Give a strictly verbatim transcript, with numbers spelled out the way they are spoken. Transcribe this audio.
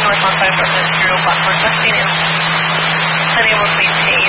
North on five four zero, Blackboard, Westinghouse. Unable to maintain